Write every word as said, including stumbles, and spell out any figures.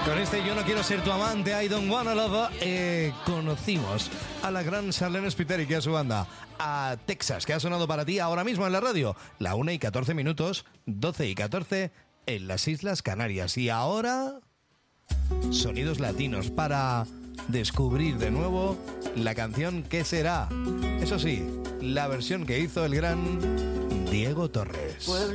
Con este Yo no quiero ser tu amante, I don't wanna love, eh, conocimos a la gran Charlene Spiteri y a su banda, a Texas, que ha sonado para ti ahora mismo en la radio, la una y catorce minutos, doce y catorce en las Islas Canarias. Y ahora, sonidos latinos para descubrir de nuevo la canción que será, eso sí, la versión que hizo el gran Diego Torres.